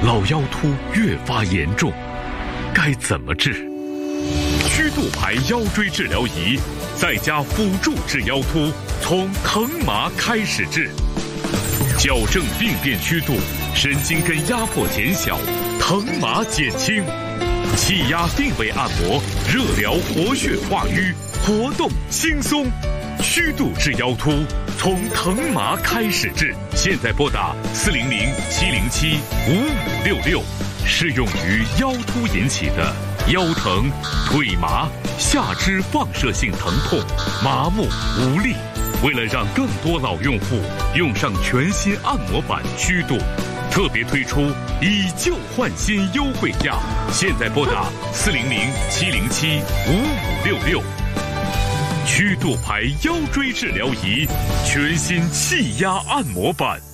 老腰突越发严重，该怎么治？曲度牌腰椎治疗仪，在家辅助治腰突，从疼麻开始治，矫正病变曲度，神经根压迫减小，疼麻减轻。气压定位按摩，热疗活血化瘀，活动轻松。曲度治腰突，从疼麻开始治。现在拨打400-707-5566，适用于腰突引起的腰疼、腿麻、下肢放射性疼痛、麻木无力。为了让更多老用户用上全新按摩版曲度，特别推出以旧换新优惠价。现在拨打400-707-5566。曲度牌腰椎治疗仪，全新气压按摩版。